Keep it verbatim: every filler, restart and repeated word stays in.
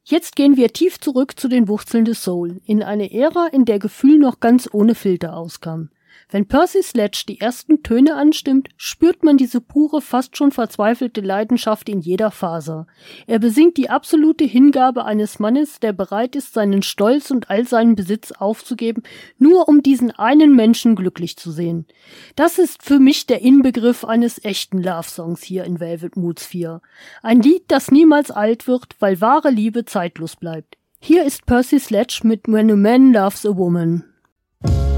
Jetzt gehen wir tief zurück zu den Wurzeln des Soul, in eine Ära, in der Gefühl noch ganz ohne Filter auskam. Wenn Percy Sledge die ersten Töne anstimmt, spürt man diese pure, fast schon verzweifelte Leidenschaft in jeder Faser. Er besingt die absolute Hingabe eines Mannes, der bereit ist, seinen Stolz und all seinen Besitz aufzugeben, nur um diesen einen Menschen glücklich zu sehen. Das ist für mich der Inbegriff eines echten Love-Songs hier in Velvet Moods vier. Ein Lied, das niemals alt wird, weil wahre Liebe zeitlos bleibt. Hier ist Percy Sledge mit When a Man Loves a Woman.